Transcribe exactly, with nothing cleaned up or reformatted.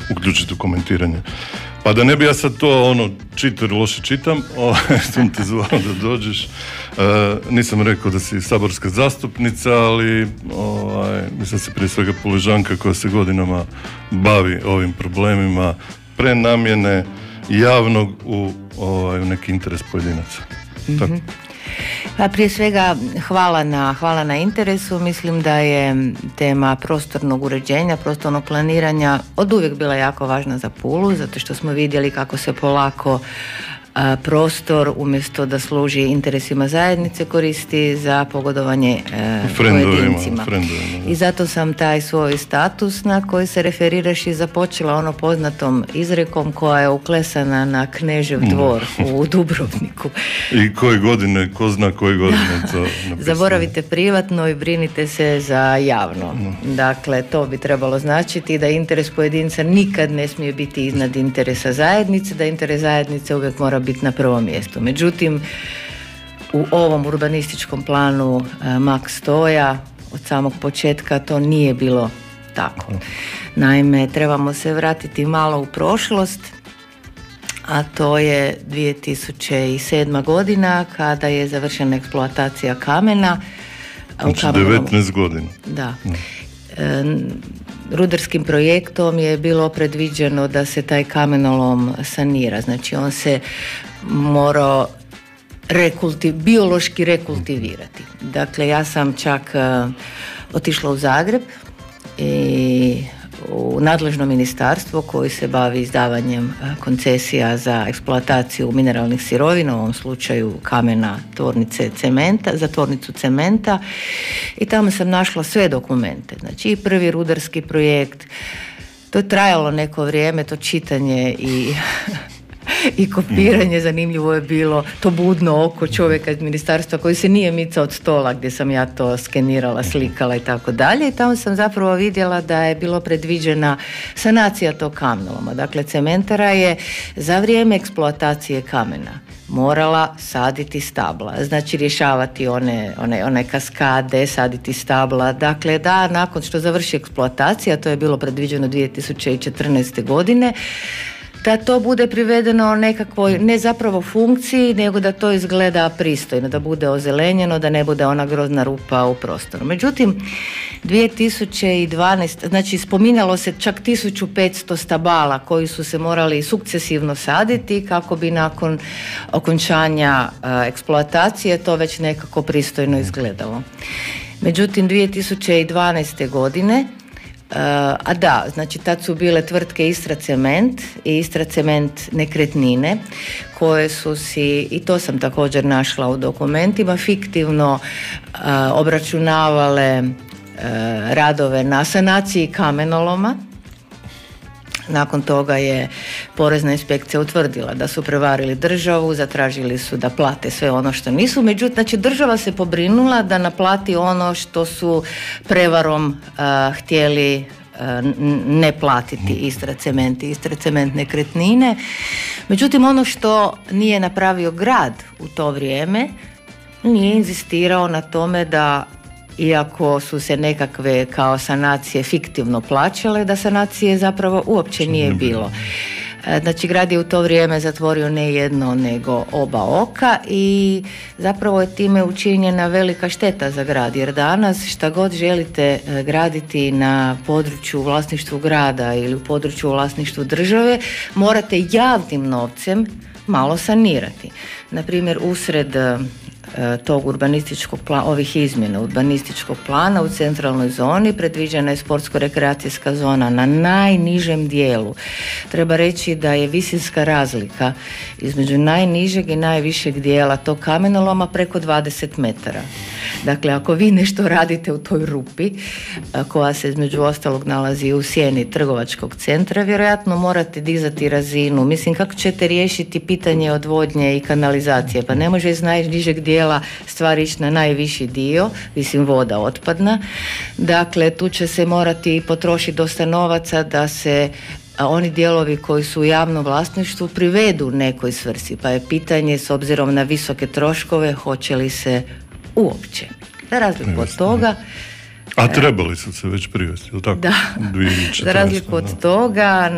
uključiti u komentiranje. Pa da ne bi ja sad to ono čitao jer loše čitam, sam te zvao da dođeš. E, nisam rekao da si saborska zastupnica, ali ovaj, mislim se prije svega Puležanka koja se godinama bavi ovim problemima prenamjene javnog u, ovaj, u neki interes pojedinaca. Mm-hmm. Tako. Pa prije svega hvala na, hvala na interesu. Mislim da je tema prostornog uređenja, prostornog planiranja od uvijek bila jako važna za Pulu, zato što smo vidjeli kako se polako a, prostor umjesto da služi interesima zajednice koristi za pogodovanje a, pojedincima. I zato sam taj svoj status na koji se referiraš i započela ono poznatom izrekom koja je uklesana na Knežev dvor u Dubrovniku. I koje godine, ko zna koje godine to napisano. Zaboravite privatno i brinite se za javno. Mm. Dakle, to bi trebalo značiti da interes pojedinca nikad ne smije biti iznad interesa zajednice, da interes zajednice uvijek mora biti na prvom mjestu. Međutim, u ovom urbanističkom planu Max Stoja od samog početka to nije bilo tako. Naime, trebamo se vratiti malo u prošlost, a to je dvije tisuće sedma godina kada je završena eksploatacija kamena. Znači devetnaest godina. Da. E, rudarskim projektom je bilo predviđeno da se taj kamenolom sanira. Znači on se morao rekulti, biološki rekultivirati. Dakle, ja sam čak uh, otišla u Zagreb i u nadležno ministarstvo koji se bavi izdavanjem uh, koncesija za eksploataciju mineralnih sirovina, u ovom slučaju kamena, tvornice cementa, za tvornicu cementa, i tamo sam našla sve dokumente. Znači i prvi rudarski projekt, to je trajalo neko vrijeme, to čitanje i i kopiranje, zanimljivo je bilo to budno oko čovjeka iz ministarstva koji se nije micao od stola gdje sam ja to skenirala, slikala i tako dalje, i tamo sam zapravo vidjela da je bilo predviđena sanacija tog kamenoloma. Dakle, cementara je za vrijeme eksploatacije kamena morala saditi stabla, znači rješavati one, one, one kaskade, saditi stabla, dakle da nakon što završi eksploatacija, to je bilo predviđeno dvije tisuće četrnaeste godine, da to bude privedeno nekakvoj, ne zapravo funkciji, nego da to izgleda pristojno, da bude ozelenjeno, da ne bude ona grozna rupa u prostoru. Međutim, dvije tisuće dvanaeste. znači spominjalo se čak tisuću petsto stabala koji su se morali sukcesivno saditi kako bi nakon okončanja a, eksploatacije to već nekako pristojno izgledalo. Međutim, dvije tisuće dvanaeste. godine Uh, a da, znači tad su bile tvrtke Istra cement i Istra cement nekretnine koje su si, i to sam također našla u dokumentima, fiktivno uh, obračunavale uh, radove na sanaciji kamenoloma. Nakon toga je porezna inspekcija utvrdila da su prevarili državu, zatražili su da plate sve ono što nisu. Međutim, znači država se pobrinula da naplati ono što su prevarom uh, htjeli uh, ne platiti Istra cement i Istra cement nekretnine. Međutim, ono što nije napravio grad u to vrijeme, nije inzistirao na tome da, iako su se nekakve kao sanacije fiktivno plaćale, da sanacije zapravo uopće nije bilo. Znači grad je u to vrijeme zatvorio ne jedno nego oba oka i zapravo je time učinjena velika šteta za grad, jer danas šta god želite graditi na području u vlasništvu grada ili u području u vlasništvu države, morate javnim novcem malo sanirati. Na primjer, usred tog urbanističkog plana, ovih izmjena urbanističkog plana u centralnoj zoni predviđena je sportsko-rekreacijska zona na najnižem dijelu. Treba reći da je visinska razlika između najnižeg i najvišeg dijela tog kamenoloma preko dvadeset metara. Dakle, ako vi nešto radite u toj rupi, koja se između ostalog nalazi u sjeni trgovačkog centra, vjerojatno morate dizati razinu. Mislim, kako ćete riješiti pitanje odvodnje i kanalizacije? Pa ne može iz najnižeg dijela stvari ići na najviši dio, mislim voda otpadna. Dakle, tu će se morati potrošiti dosta novaca da se oni dijelovi koji su u javnom vlasništvu privedu nekoj svrsi. Pa je pitanje, s obzirom na visoke troškove, hoće li se uopće. Za razliku od toga... A trebali su se već privesti, ili tako? Da, za razliku od toga